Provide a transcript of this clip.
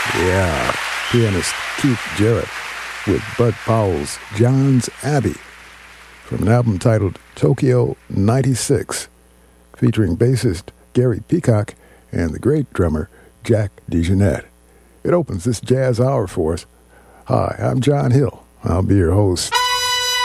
Yeah, pianist Keith Jarrett with Bud Powell's John's Abbey from an album titled Tokyo 96, featuring bassist Gary Peacock and the great drummer Jack DeJohnette. It opens this jazz hour for us. Hi, I'm John Hill. I'll be your host.